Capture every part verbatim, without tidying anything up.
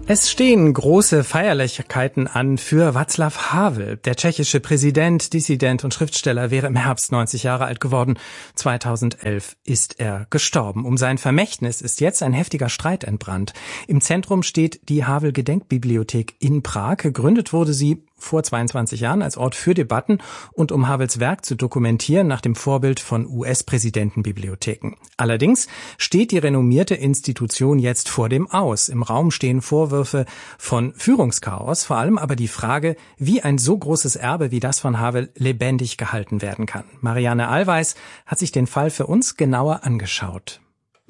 Es stehen große Feierlichkeiten an für Václav Havel. Der tschechische Präsident, Dissident und Schriftsteller wäre im Herbst neunzig Jahre alt geworden. zweitausendelf ist er gestorben. Um sein Vermächtnis ist jetzt ein heftiger Streit entbrannt. Im Zentrum steht die Havel-Gedenkbibliothek in Prag. Gegründet wurde sie vor zweiundzwanzig Jahren als Ort für Debatten und um Havels Werk zu dokumentieren nach dem Vorbild von U S-Präsidentenbibliotheken. Allerdings steht die renommierte Institution jetzt vor dem Aus. Im Raum stehen Vorwürfe von Führungschaos, vor allem aber die Frage, wie ein so großes Erbe wie das von Havel lebendig gehalten werden kann. Marianne Allweis hat sich den Fall für uns genauer angeschaut.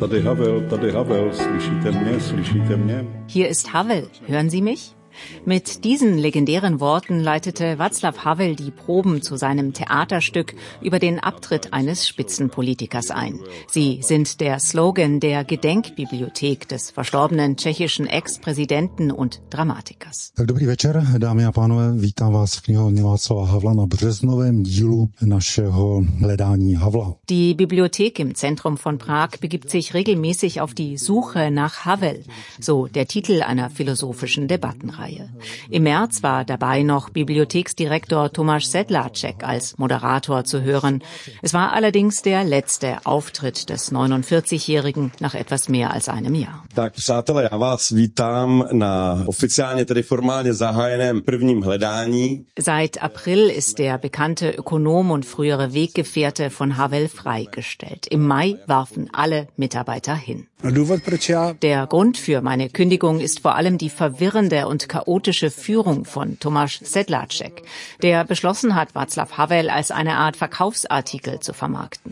Hier ist Havel, hören Sie mich? Mit diesen legendären Worten leitete Václav Havel die Proben zu seinem Theaterstück über den Abtritt eines Spitzenpolitikers ein. Sie sind der Slogan der Gedenkbibliothek des verstorbenen tschechischen Ex-Präsidenten und Dramatikers. Dobrý večer, dámy a pánové, vítám vás v knihovně Václava Havla na březnovém dílu našeho hledání Havla. Die Bibliothek im Zentrum von Prag begibt sich regelmäßig auf die Suche nach Havel, so der Titel einer philosophischen Debattenreihe. Im März war dabei noch Bibliotheksdirektor Tomáš Sedláček als Moderator zu hören. Es war allerdings der letzte Auftritt des neunundvierzigjährigen nach etwas mehr als einem Jahr. Tak, přátelé, já vás vítám na oficiálně tedy formálně zahájeném prvním hledání. Seit April ist der bekannte Ökonom und frühere Weggefährte von Havel freigestellt. Im Mai warfen alle Mitarbeiter hin. Der Grund für meine Kündigung ist vor allem die verwirrende und chaotische Führung von Tomáš Sedláček, der beschlossen hat, Václav Havel als eine Art Verkaufsartikel zu vermarkten.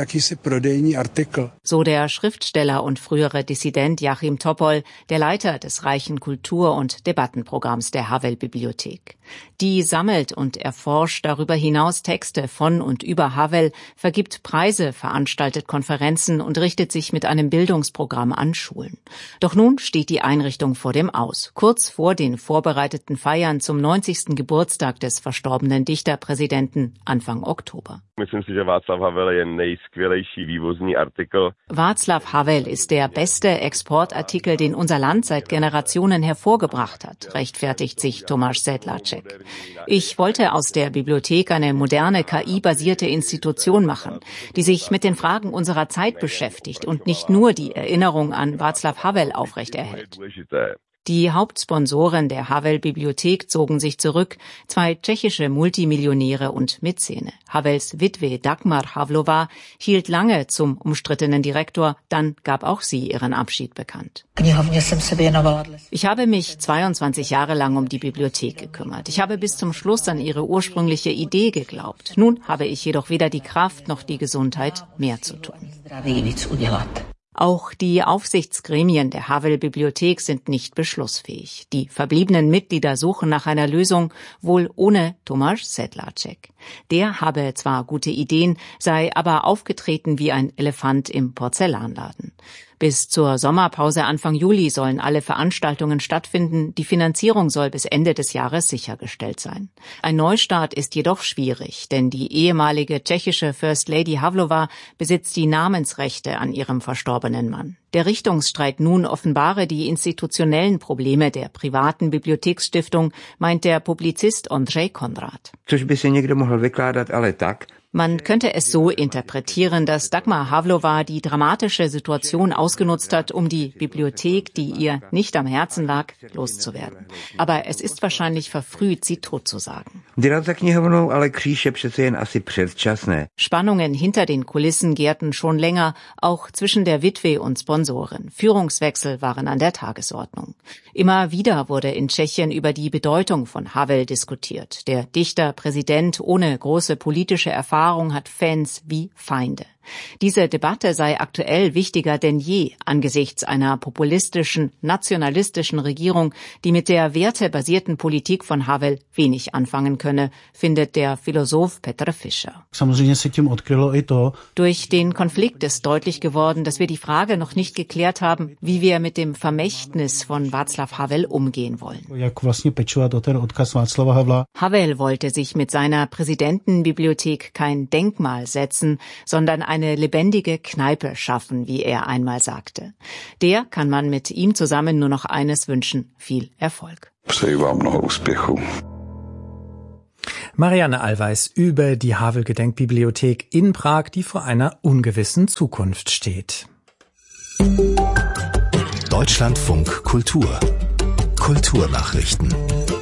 So der Schriftsteller und frühere Dissident Jáchym Topol, der Leiter des reichen Kultur- und Debattenprogramms der Havel-Bibliothek. Die sammelt und erforscht darüber hinaus Texte von und über Havel, vergibt Preise, veranstaltet Konferenzen und richtet sich mit einem Bildungsprogramm an Schulen. Doch nun steht die Einrichtung vor dem Aus, kurz vor den vorbereiteten Feiern zum neunzigsten Geburtstag des verstorbenen Dichterpräsidenten Anfang Oktober. Myslím si, že Václav Havel je nejskvělejší vývozní artikel. Václav Havel ist der beste Exportartikel, den unser Land seit Generationen hervorgebracht hat, rechtfertigt sich Tomáš Sedláček. Ich wollte aus der Bibliothek eine moderne K I-basierte Institution machen, die sich mit den Fragen unserer Zeit beschäftigt und nicht nur die Erinnerung an Václav Havel aufrechterhält. Die Hauptsponsoren der Havel-Bibliothek zogen sich zurück, zwei tschechische Multimillionäre und Mäzene. Havels Witwe Dagmar Havlová hielt lange zum umstrittenen Direktor, dann gab auch sie ihren Abschied bekannt. Ich habe mich zweiundzwanzig Jahre lang um die Bibliothek gekümmert. Ich habe bis zum Schluss an ihre ursprüngliche Idee geglaubt. Nun habe ich jedoch weder die Kraft noch die Gesundheit, mehr zu tun. Auch die Aufsichtsgremien der Havel-Bibliothek sind nicht beschlussfähig. Die verbliebenen Mitglieder suchen nach einer Lösung, wohl ohne Tomáš Sedláček. Der habe zwar gute Ideen, sei aber aufgetreten wie ein Elefant im Porzellanladen. Bis zur Sommerpause Anfang Juli sollen alle Veranstaltungen stattfinden. Die Finanzierung soll bis Ende des Jahres sichergestellt sein. Ein Neustart ist jedoch schwierig, denn die ehemalige tschechische First Lady Havlová besitzt die Namensrechte an ihrem verstorbenen Mann. Der Richtungsstreit nun offenbare die institutionellen Probleme der privaten Bibliotheksstiftung, meint der Publizist Ondřej Konrad. Což by si někdo mohl vykládat ale tak. Man könnte es so interpretieren, dass Dagmar Havlová die dramatische Situation ausgenutzt hat, um die Bibliothek, die ihr nicht am Herzen lag, loszuwerden. Aber es ist wahrscheinlich verfrüht, sie totzusagen. Spannungen hinter den Kulissen gärten schon länger, auch zwischen der Witwe und Sponsoren. Führungswechsel waren an der Tagesordnung. Immer wieder wurde in Tschechien über die Bedeutung von Havel diskutiert. Der Dichter, Präsident ohne große politische Erfahrung, hat Fans wie Feinde. Diese Debatte sei aktuell wichtiger denn je angesichts einer populistischen, nationalistischen Regierung, die mit der wertebasierten Politik von Havel wenig anfangen könne, findet der Philosoph Petr Fischer. Durch den Konflikt ist deutlich geworden, dass wir die Frage noch nicht geklärt haben, wie wir mit dem Vermächtnis von Václav Havel umgehen wollen. Havel wollte sich mit seiner Präsidentenbibliothek kein Denkmal setzen, sondern eine lebendige Kneipe schaffen, wie er einmal sagte. Der kann man mit ihm zusammen nur noch eines wünschen: viel Erfolg. Přeji vám mnoho úspěchů. Marianne Allweis über die Havel-Gedenkbibliothek in Prag, die vor einer ungewissen Zukunft steht. Deutschlandfunk Kultur. Kulturnachrichten.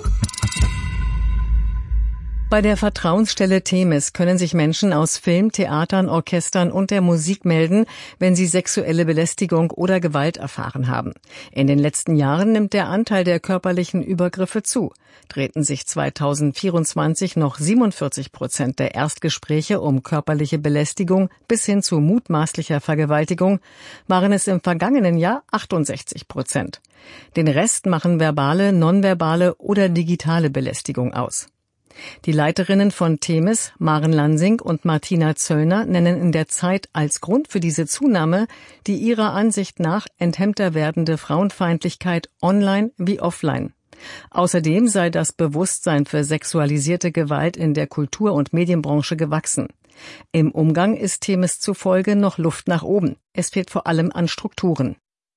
Bei der Vertrauensstelle Themis können sich Menschen aus Film, Theatern, Orchestern und der Musik melden, wenn sie sexuelle Belästigung oder Gewalt erfahren haben. In den letzten Jahren nimmt der Anteil der körperlichen Übergriffe zu. Drehten sich zweitausendvierundzwanzig noch siebenundvierzig Prozent der Erstgespräche um körperliche Belästigung bis hin zu mutmaßlicher Vergewaltigung, waren es im vergangenen Jahr achtundsechzig Prozent. Den Rest machen verbale, nonverbale oder digitale Belästigung aus. Die Leiterinnen von Themis, Maren Lansing und Martina Zöllner, nennen in der Zeit als Grund für diese Zunahme die ihrer Ansicht nach enthemmter werdende Frauenfeindlichkeit online wie offline. Außerdem sei das Bewusstsein für sexualisierte Gewalt in der Kultur- und Medienbranche gewachsen. Im Umgang ist Themis zufolge noch Luft nach oben. Es fehlt vor allem an Strukturen.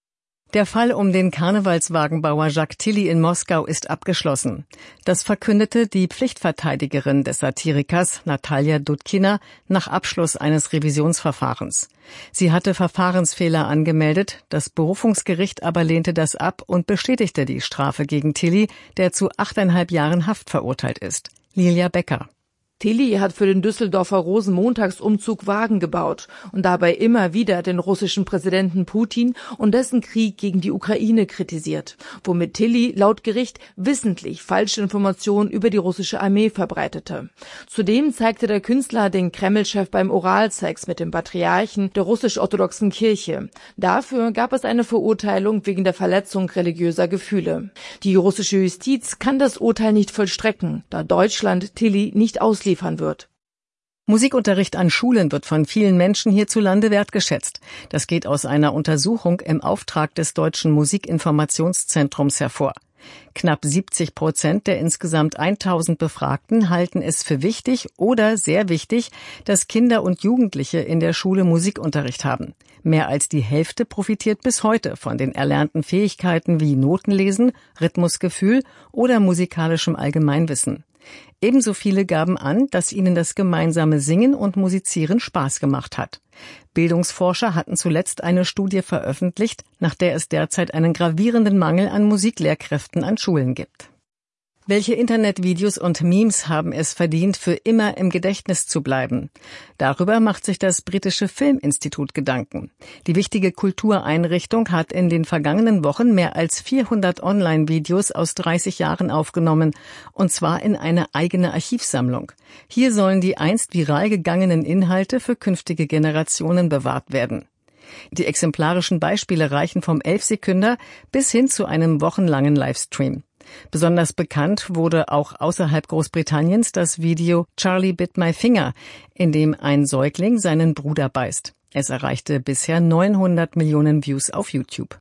Der Fall um den Karnevalswagenbauer Jacques Tilly in Moskau ist abgeschlossen. Das verkündete die Pflichtverteidigerin des Satirikers Natalia Dudkina nach Abschluss eines Revisionsverfahrens. Sie hatte Verfahrensfehler angemeldet, das Berufungsgericht aber lehnte das ab und bestätigte die Strafe gegen Tilly, der zu achteinhalb Jahren Haft verurteilt ist. Lilia Becker. Tilly hat für den Düsseldorfer Rosenmontagsumzug Wagen gebaut und dabei immer wieder den russischen Präsidenten Putin und dessen Krieg gegen die Ukraine kritisiert, womit Tilly laut Gericht wissentlich falsche Informationen über die russische Armee verbreitete. Zudem zeigte der Künstler den Kreml-Chef beim Oralsex mit dem Patriarchen der russisch-orthodoxen Kirche. Dafür gab es eine Verurteilung wegen der Verletzung religiöser Gefühle. Die russische Justiz kann das Urteil nicht vollstrecken, da Deutschland Tilly nicht ausliefert wird. Musikunterricht an Schulen wird von vielen Menschen hierzulande wertgeschätzt. Das geht aus einer Untersuchung im Auftrag des Deutschen Musikinformationszentrums hervor. Knapp siebzig Prozent der insgesamt tausend Befragten halten es für wichtig oder sehr wichtig, dass Kinder und Jugendliche in der Schule Musikunterricht haben. Mehr als die Hälfte profitiert bis heute von den erlernten Fähigkeiten wie Notenlesen, Rhythmusgefühl oder musikalischem Allgemeinwissen. Ebenso viele gaben an, dass ihnen das gemeinsame Singen und Musizieren Spaß gemacht hat. Bildungsforscher hatten zuletzt eine Studie veröffentlicht, nach der es derzeit einen gravierenden Mangel an Musiklehrkräften an Schulen gibt. Welche Internetvideos und Memes haben es verdient, für immer im Gedächtnis zu bleiben? Darüber macht sich das britische Filminstitut Gedanken. Die wichtige Kultureinrichtung hat in den vergangenen Wochen mehr als vierhundert Online-Videos aus dreißig Jahren aufgenommen, und zwar in eine eigene Archivsammlung. Hier sollen die einst viral gegangenen Inhalte für künftige Generationen bewahrt werden. Die exemplarischen Beispiele reichen vom Elfsekünder bis hin zu einem wochenlangen Livestream. Besonders bekannt wurde auch außerhalb Großbritanniens das Video Charlie Bit My Finger, in dem ein Säugling seinen Bruder beißt. Es erreichte bisher neunhundert Millionen Views auf YouTube.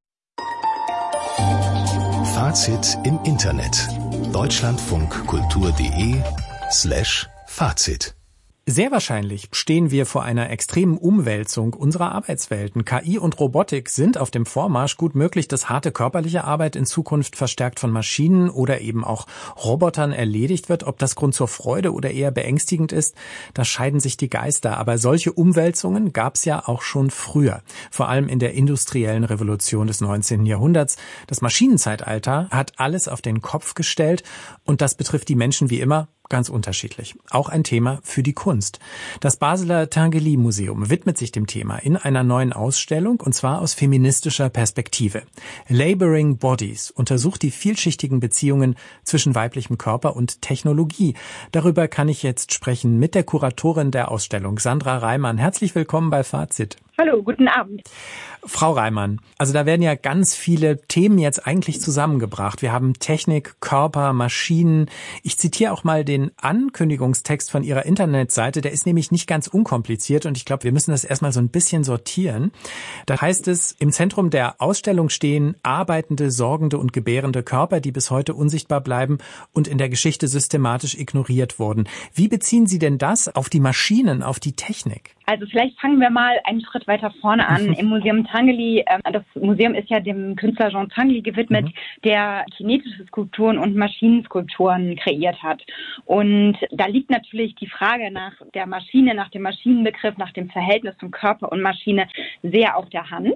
Fazit im Internet. Deutschlandfunkkultur.de slash Fazit. Sehr wahrscheinlich stehen wir vor einer extremen Umwälzung unserer Arbeitswelten. K I und Robotik sind auf dem Vormarsch. Gut möglich, dass harte körperliche Arbeit in Zukunft verstärkt von Maschinen oder eben auch Robotern erledigt wird. Ob das Grund zur Freude oder eher beängstigend ist, da scheiden sich die Geister. Aber solche Umwälzungen gab es ja auch schon früher. Vor allem in der industriellen Revolution des neunzehnten Jahrhunderts. Das Maschinenzeitalter hat alles auf den Kopf gestellt und das betrifft die Menschen wie immer ganz unterschiedlich. Auch ein Thema für die Kunst. Das Basler Tinguely-Museum widmet sich dem Thema in einer neuen Ausstellung, und zwar aus feministischer Perspektive. Laboring Bodies untersucht die vielschichtigen Beziehungen zwischen weiblichem Körper und Technologie. Darüber kann ich jetzt sprechen mit der Kuratorin der Ausstellung, Sandra Reimann. Herzlich willkommen bei Fazit. Hallo, guten Abend. Frau Reimann, also da werden ja ganz viele Themen jetzt eigentlich zusammengebracht. Wir haben Technik, Körper, Maschinen. Ich zitiere auch mal den Ankündigungstext von Ihrer Internetseite. Der ist nämlich nicht ganz unkompliziert und ich glaube, wir müssen das erstmal so ein bisschen sortieren. Da heißt es, im Zentrum der Ausstellung stehen arbeitende, sorgende und gebärende Körper, die bis heute unsichtbar bleiben und in der Geschichte systematisch ignoriert wurden. Wie beziehen Sie denn das auf die Maschinen, auf die Technik? Also vielleicht fangen wir mal einen Schritt weiter vorne an. Im Museum Tinguely, äh, das Museum ist ja dem Künstler Jean Tinguely gewidmet, mhm. der kinetische Skulpturen und Maschinenskulpturen kreiert hat. Und da liegt natürlich die Frage nach der Maschine, nach dem Maschinenbegriff, nach dem Verhältnis von Körper und Maschine sehr auf der Hand.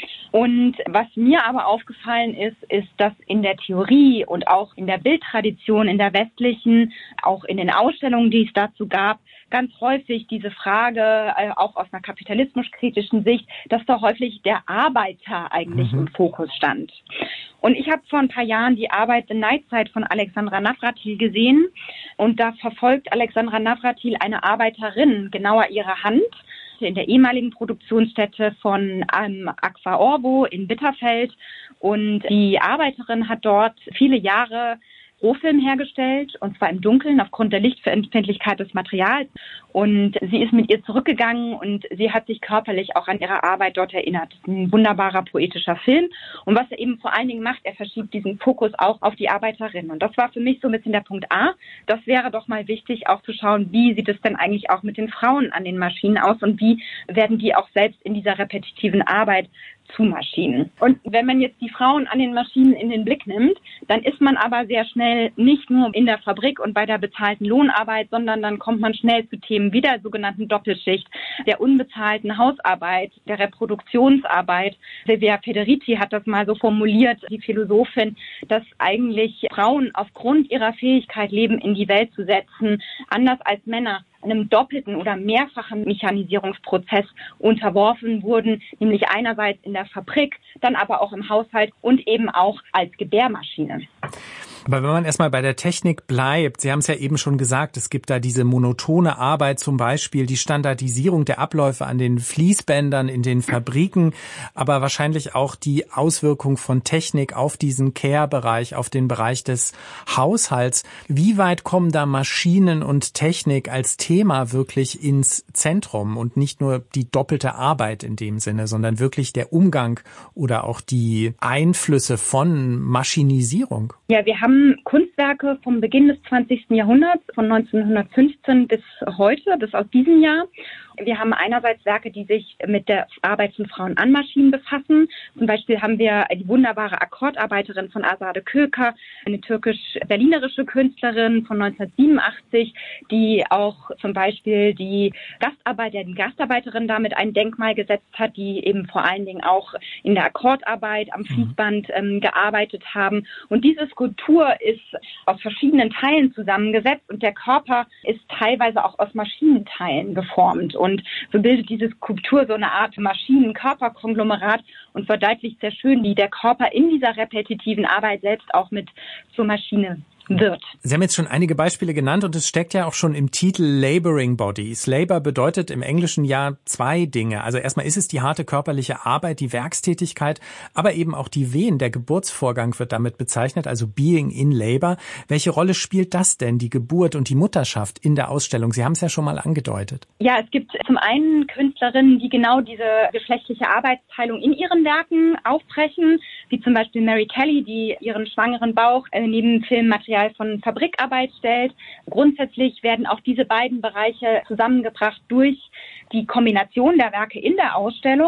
Und was mir aber aufgefallen ist, ist, dass in der Theorie und auch in der Bildtradition, in der westlichen, auch in den Ausstellungen, die es dazu gab, ganz häufig diese Frage, äh, auch aus einer kapitalismusch-kritischen Sicht, dass da häufig der Arbeiter eigentlich mhm. im Fokus stand. Und ich habe vor ein paar Jahren die Arbeit The Night Side von Alexandra Navratil gesehen. Und da verfolgt Alexandra Navratil eine Arbeiterin, genauer ihre Hand, in der ehemaligen Produktionsstätte von ähm, Aqua Orbo in Bitterfeld. Und die Arbeiterin hat dort viele Jahre Rohfilm hergestellt, und zwar im Dunkeln aufgrund der Lichtempfindlichkeit des Materials. Und sie ist mit ihr zurückgegangen und sie hat sich körperlich auch an ihre Arbeit dort erinnert. Das ist ein wunderbarer poetischer Film. Und was er eben vor allen Dingen macht, er verschiebt diesen Fokus auch auf die Arbeiterin. Und das war für mich so ein bisschen der Punkt A. Das wäre doch mal wichtig, auch zu schauen, wie sieht es denn eigentlich auch mit den Frauen an den Maschinen aus und wie werden die auch selbst in dieser repetitiven Arbeit zu Maschinen. Und wenn man jetzt die Frauen an den Maschinen in den Blick nimmt, dann ist man aber sehr schnell nicht nur in der Fabrik und bei der bezahlten Lohnarbeit, sondern dann kommt man schnell zu Themen wie der sogenannten Doppelschicht, der unbezahlten Hausarbeit, der Reproduktionsarbeit. Silvia Federici hat das mal so formuliert, die Philosophin, dass eigentlich Frauen aufgrund ihrer Fähigkeit, Leben in die Welt zu setzen, anders als Männer, einem doppelten oder mehrfachen Mechanisierungsprozess unterworfen wurden, nämlich einerseits in der Fabrik, dann aber auch im Haushalt und eben auch als Gebärmaschine. Aber wenn man erstmal bei der Technik bleibt, Sie haben es ja eben schon gesagt, es gibt da diese monotone Arbeit, zum Beispiel die Standardisierung der Abläufe an den Fließbändern in den Fabriken, aber wahrscheinlich auch die Auswirkung von Technik auf diesen Care-Bereich, auf den Bereich des Haushalts. Wie weit kommen da Maschinen und Technik als Thema wirklich ins Zentrum und nicht nur die doppelte Arbeit in dem Sinne, sondern wirklich der Umgang oder auch die Einflüsse von Maschinisierung? Ja, wir haben Kunstwerke vom Beginn des zwanzigsten Jahrhunderts, von neunzehnhundertfünfzehn bis heute, bis aus diesem Jahr. Wir haben einerseits Werke, die sich mit der Arbeit von Frauen an Maschinen befassen. Zum Beispiel haben wir die wunderbare Akkordarbeiterin von Azade Köker, eine türkisch-berlinerische Künstlerin von neunzehnhundertsiebenundachtzig, die auch zum Beispiel die Gastarbeiter, die Gastarbeiterin damit ein Denkmal gesetzt hat, die eben vor allen Dingen auch in der Akkordarbeit am Fließband ähm, gearbeitet haben. Und diese Skulptur ist aus verschiedenen Teilen zusammengesetzt und der Körper ist teilweise auch aus Maschinenteilen geformt. Und so bildet diese Skulptur so eine Art Maschinen-Körper-Konglomerat und verdeutlicht sehr schön, wie der Körper in dieser repetitiven Arbeit selbst auch mit zur Maschine wird. Sie haben jetzt schon einige Beispiele genannt und es steckt ja auch schon im Titel Laboring Bodies. Labor bedeutet im Englischen ja zwei Dinge. Also erstmal ist es die harte körperliche Arbeit, die Werkstätigkeit, aber eben auch die Wehen. Der Geburtsvorgang wird damit bezeichnet, also Being in Labor. Welche Rolle spielt das denn, die Geburt und die Mutterschaft in der Ausstellung? Sie haben es ja schon mal angedeutet. Ja, es gibt zum einen Künstlerinnen, die genau diese geschlechtliche Arbeitsteilung in ihren Werken aufbrechen, wie zum Beispiel Mary Kelly, die ihren schwangeren Bauch neben Filmmaterial von Fabrikarbeit stellt. Grundsätzlich werden auch diese beiden Bereiche zusammengebracht durch die Kombination der Werke in der Ausstellung.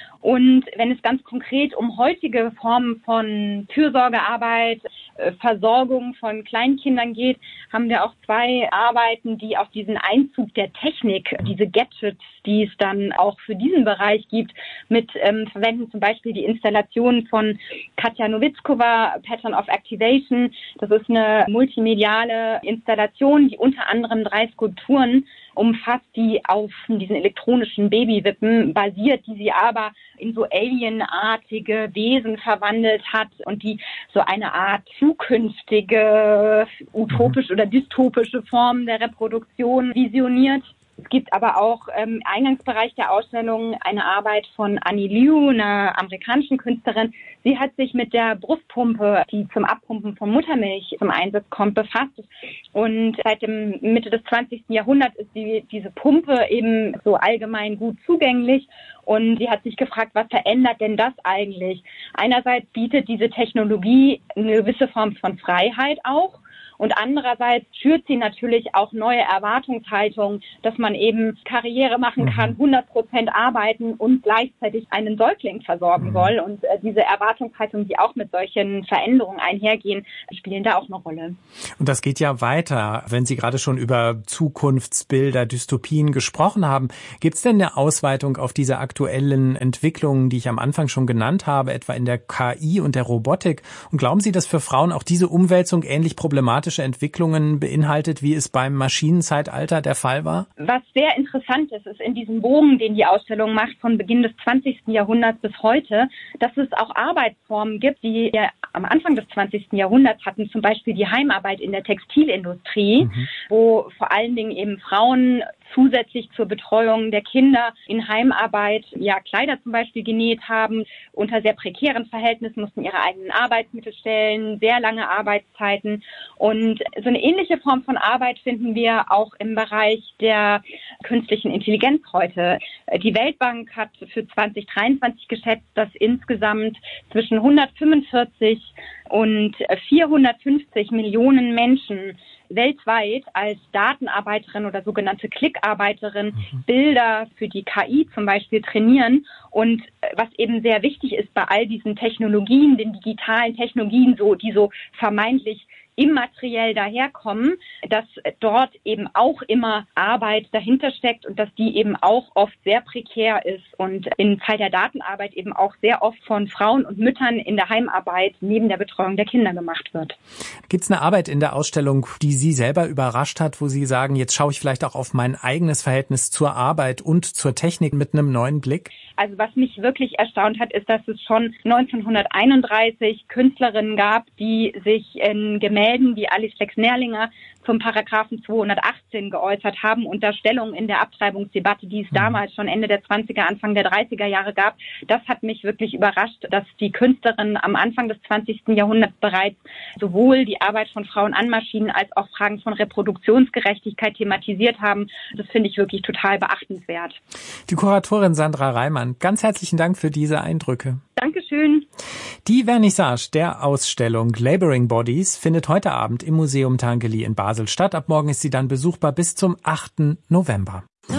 Und wenn es ganz konkret um heutige Formen von Fürsorgearbeit, Versorgung von Kleinkindern geht, haben wir auch zwei Arbeiten, die auf diesen Einzug der Technik, diese Gadgets, die es dann auch für diesen Bereich gibt, mit ähm, verwenden. Zum Beispiel die Installation von Katja Nowitzkova, Pattern of Activation. Das ist eine multimediale Installation, die unter anderem drei Skulpturen umfasst, die auf diesen elektronischen Babywippen basiert, die sie aber in so alienartige Wesen verwandelt hat und die so eine Art zukünftige, utopische oder dystopische Form der Reproduktion visioniert. Es gibt aber auch im ähm, Eingangsbereich der Ausstellung eine Arbeit von Annie Liu, einer amerikanischen Künstlerin. Sie hat sich mit der Brustpumpe, die zum Abpumpen von Muttermilch zum Einsatz kommt, befasst. Und seit dem Mitte des zwanzigsten Jahrhunderts ist die, diese Pumpe eben so allgemein gut zugänglich. Und sie hat sich gefragt, was verändert denn das eigentlich? Einerseits bietet diese Technologie eine gewisse Form von Freiheit auch. Und andererseits schürt sie natürlich auch neue Erwartungshaltungen, dass man eben Karriere machen kann, hundert Prozent arbeiten und gleichzeitig einen Säugling versorgen soll. Und äh, diese Erwartungshaltungen, die auch mit solchen Veränderungen einhergehen, spielen da auch eine Rolle. Und das geht ja weiter. Wenn Sie gerade schon über Zukunftsbilder, Dystopien gesprochen haben, gibt es denn eine Ausweitung auf diese aktuellen Entwicklungen, die ich am Anfang schon genannt habe, etwa in der K I und der Robotik? Und glauben Sie, dass für Frauen auch diese Umwälzung ähnlich problematische Entwicklungen beinhaltet, wie es beim Maschinenzeitalter der Fall war? Was sehr interessant ist, ist in diesem Bogen, den die Ausstellung macht, von Beginn des zwanzigsten Jahrhunderts bis heute, dass es auch Arbeitsformen gibt, die wir am Anfang des zwanzigsten Jahrhunderts hatten, zum Beispiel die Heimarbeit in der Textilindustrie, mhm. wo vor allen Dingen eben Frauen zusätzlich zur Betreuung der Kinder in Heimarbeit ja Kleider zum Beispiel genäht haben, unter sehr prekären Verhältnissen, mussten ihre eigenen Arbeitsmittel stellen, sehr lange Arbeitszeiten. Und so eine ähnliche Form von Arbeit finden wir auch im Bereich der künstlichen Intelligenz heute. Die Weltbank hat für zwanzig dreiundzwanzig geschätzt, dass insgesamt zwischen hundertfünfundvierzig und vierhundertfünfzig Millionen Menschen weltweit als Datenarbeiterin oder sogenannte Klickarbeiterin mhm. Bilder für die K I zum Beispiel trainieren. Und was eben sehr wichtig ist bei all diesen Technologien, den digitalen Technologien, so die so vermeintlich immateriell daherkommen, dass dort eben auch immer Arbeit dahinter steckt und dass die eben auch oft sehr prekär ist und im Fall der Datenarbeit eben auch sehr oft von Frauen und Müttern in der Heimarbeit neben der Betreuung der Kinder gemacht wird. Gibt es eine Arbeit in der Ausstellung, die Sie selber überrascht hat, wo Sie sagen, jetzt schaue ich vielleicht auch auf mein eigenes Verhältnis zur Arbeit und zur Technik mit einem neuen Blick? Also was mich wirklich erstaunt hat, ist, dass es schon neunzehnhunderteinunddreißig Künstlerinnen gab, die sich in Gemälden wie Alice Flexnerlinger zum Paragraphen zweihundertachtzehn geäußert haben und da Stellung in der Abtreibungsdebatte, die es damals schon Ende der zwanziger, Anfang der dreißiger Jahre gab. Das hat mich wirklich überrascht, dass die Künstlerinnen am Anfang des zwanzigsten Jahrhunderts bereits sowohl die Arbeit von Frauen an Maschinen als auch Fragen von Reproduktionsgerechtigkeit thematisiert haben. Das finde ich wirklich total beachtenswert. Die Kuratorin Sandra Reimann, ganz herzlichen Dank für diese Eindrücke. Dankeschön. Die Vernissage der Ausstellung Laboring Bodies findet heute Abend im Museum Tanggeli in Basel statt. Ab morgen ist sie dann besuchbar bis zum achten November.